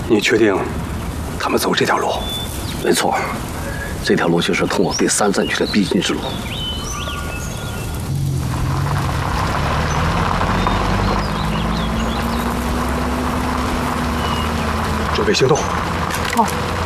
你确定他们走这条路？ 没错，这条路就是通往第3战区的必经之路。 准备行动。 好。